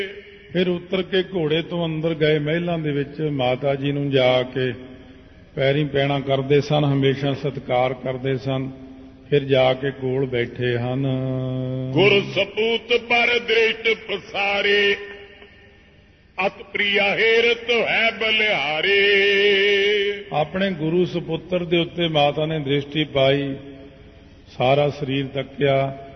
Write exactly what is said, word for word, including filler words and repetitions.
ਫਿਰ ਉਤਰ ਕੇ ਘੋੜੇ ਤੋਂ ਅੰਦਰ ਗਏ ਮਹਿਲਾਂ ਦੇ ਵਿੱਚ ਮਾਤਾ ਜੀ ਨੂੰ ਜਾ ਕੇ ਪੈਰੀਂ ਪੈਣਾ ਕਰਦੇ ਸਨ, ਹਮੇਸ਼ਾ ਸਤਿਕਾਰ ਕਰਦੇ ਸਨ। ਫਿਰ ਜਾ ਕੇ ਕੋਲ ਬੈਠੇ ਹਨ। ਗੁਰ ਸਪੂਤ ਪਰ ਦ੍ਰਿਸ਼ਟ ਪਸਾਰੇ, ਅਤ ਪ੍ਰਿਆ ਹੇਰਤ ਹੈ ਬਲਿਹਾਰੇ। ਆਪਣੇ ਗੁਰੂ ਸਪੁੱਤਰ ਦੇ ਉੱਤੇ ਮਾਤਾ ਨੇ ਦ੍ਰਿਸ਼ਟੀ ਪਾਈ, ਸਾਰਾ ਸਰੀਰ ਤੱਕਿਆ,